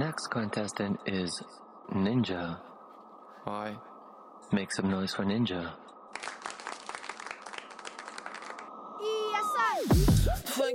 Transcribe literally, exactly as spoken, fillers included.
next contestant is Ninja. Hi. Make some noise for Ninja. Yes, sir.